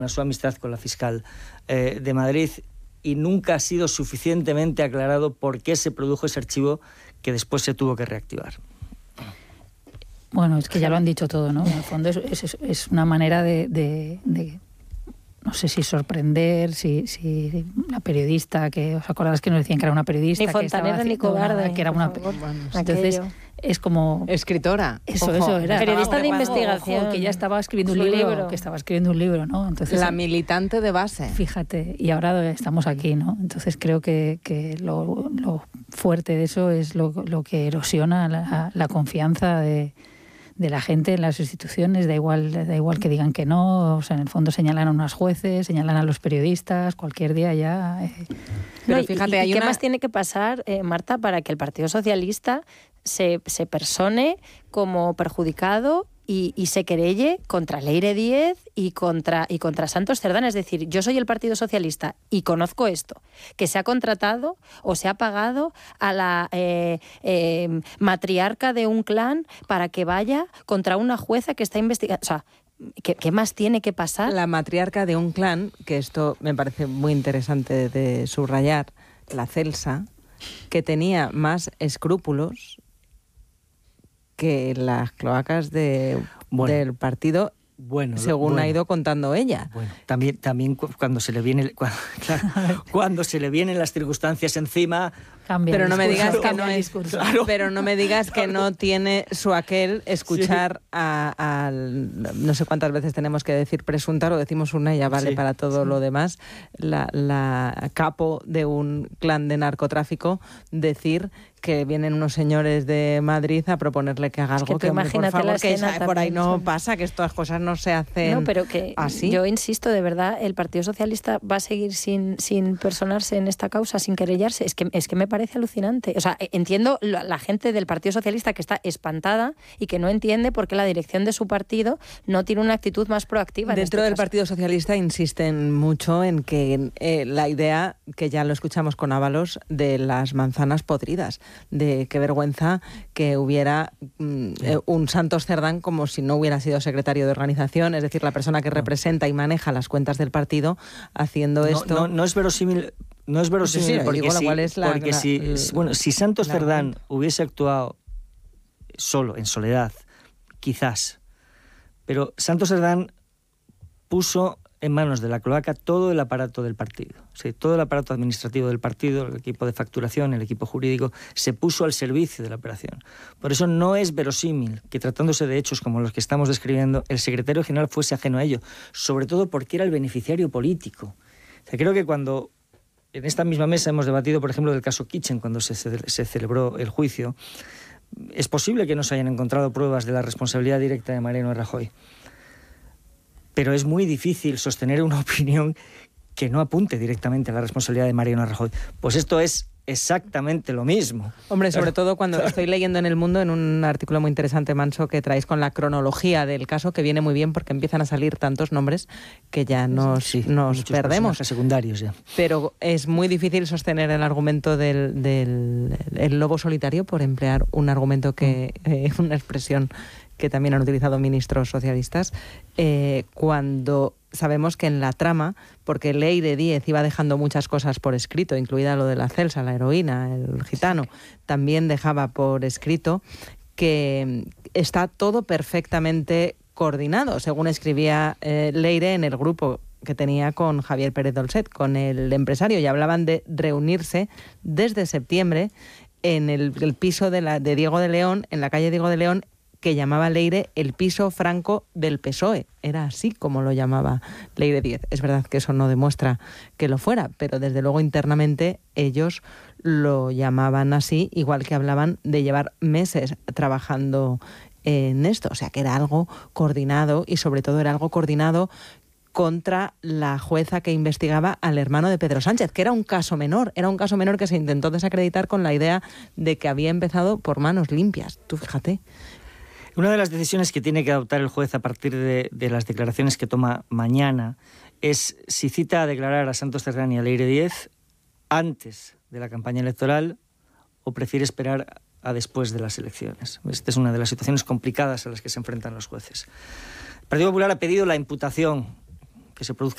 su amistad con la fiscal de Madrid, y nunca ha sido suficientemente aclarado por qué se produjo ese archivo que después se tuvo que reactivar. Bueno, es que ya lo han dicho todo, ¿no? En el fondo es una manera de no sé si sorprender, si la periodista, que os acordáis que nos decían que era una periodista, ni fontanera ni cobarde, que era una... Entonces es como escritora. Eso era. Periodista de investigación. Que ya estaba escribiendo un libro, ¿no? Entonces, la militante de base. Fíjate, y ahora estamos aquí, ¿no? Entonces creo que lo fuerte de eso es lo que erosiona la confianza de la gente en las instituciones. Da igual que digan que no, o sea, en el fondo señalan a unos jueces, señalan a los periodistas, cualquier día ya... Pero fíjate, ¿qué más tiene que pasar, Marta, para que el Partido Socialista se persone como perjudicado y se querelle contra Leire Díez y contra Santos Cerdán? Es decir, yo soy el Partido Socialista y conozco esto, que se ha contratado o se ha pagado a la matriarca de un clan para que vaya contra una jueza que está investigando. O sea, ¿qué más tiene que pasar? La matriarca de un clan, que esto me parece muy interesante de subrayar, la Celsa, que tenía más escrúpulos que las cloacas del partido, según ha ido contando ella. Bueno, también cuando se le viene cuando se le vienen las circunstancias encima, cambia. Pero no me digas que no es, claro. Pero no me digas que no tiene su aquel escuchar a no sé cuántas veces tenemos que decir presunta, lo decimos una y ya vale para todo lo demás, la capo de un clan de narcotráfico decir que vienen unos señores de Madrid a proponerle que haga algo, que por favor, que por ahí no también pasa, que estas cosas no se hacen. No, pero que así. Yo insisto, de verdad, el Partido Socialista va a seguir sin personarse en esta causa, sin querellarse. Es que me parece alucinante. O sea, entiendo la gente del Partido Socialista que está espantada y que no entiende por qué la dirección de su partido no tiene una actitud más proactiva. Dentro del Partido Socialista insisten mucho en que la idea, que ya lo escuchamos con Ábalos, de las manzanas podridas, de qué vergüenza que hubiera un Santos Cerdán como si no hubiera sido secretario de organización, es decir, la persona que representa y maneja las cuentas del partido haciendo esto. No es verosímil. No es verosímil porque si Santos Cerdán hubiese actuado solo, en soledad, quizás, pero Santos Cerdán puso en manos de la cloaca todo el aparato del partido. O sea, todo el aparato administrativo del partido, el equipo de facturación, el equipo jurídico, se puso al servicio de la operación. Por eso no es verosímil que, tratándose de hechos como los que estamos describiendo, el secretario general fuese ajeno a ello, sobre todo porque era el beneficiario político. O sea, creo que cuando en esta misma mesa hemos debatido, por ejemplo, del caso Kitchen, cuando se celebró el juicio, es posible que no se hayan encontrado pruebas de la responsabilidad directa de Mariano Rajoy. Pero es muy difícil sostener una opinión que no apunte directamente a la responsabilidad de Mariano Rajoy. Pues esto es exactamente lo mismo. Hombre, sobre todo cuando estoy leyendo en El Mundo, en un artículo muy interesante, Manso, que traéis con la cronología del caso, que viene muy bien porque empiezan a salir tantos nombres que ya nos perdemos. Secundarios ya. Pero es muy difícil sostener el argumento del lobo solitario, por emplear un argumento una expresión que también han utilizado ministros socialistas, cuando sabemos que en la trama, porque Leire Díez iba dejando muchas cosas por escrito, incluida lo de la Celsa, la heroína, el gitano, también dejaba por escrito que está todo perfectamente coordinado, según escribía Leire en el grupo que tenía con Javier Pérez Dolcet, con el empresario, y hablaban de reunirse desde septiembre en el piso de Diego de León, en la calle Diego de León, que llamaba Leire el piso franco del PSOE. Era así como lo llamaba Leire Díez. Es verdad que eso no demuestra que lo fuera, pero desde luego internamente ellos lo llamaban así, igual que hablaban de llevar meses trabajando en esto. O sea, que era algo coordinado, y sobre todo era algo coordinado contra la jueza que investigaba al hermano de Pedro Sánchez, que era un caso menor que se intentó desacreditar con la idea de que había empezado por manos limpias. Tú fíjate. Una de las decisiones que tiene que adoptar el juez a partir de las declaraciones que toma mañana es si cita a declarar a Santos Cerdán y a Leire Díez antes de la campaña electoral o prefiere esperar a después de las elecciones. Esta es una de las situaciones complicadas a las que se enfrentan los jueces. El Partido Popular ha pedido la imputación, que se produzca